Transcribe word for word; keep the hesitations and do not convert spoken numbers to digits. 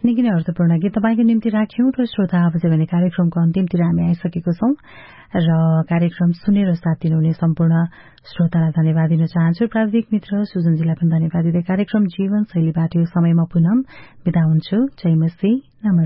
निकै नै अर्थपूर्ण गीत तपाईँको निम्ति राख्यौं र श्रोता अब चाहिँ भने कार्यक्रमको अन्तिमतिर हामी आइसकेको छौं र कार्यक्रम सुनेर साथ दिनुहुने सम्पूर्ण श्रोतालाई धन्यवाद दिन चाहन्छु। प्राविधिक मित्र सुजनजीलाई पनि धन्यवाद दिँदै कार्यक्रम जीवन शैलीबाट यो समयमा पुनः बिदा हुन्छु। जय मसी, नमस्कार।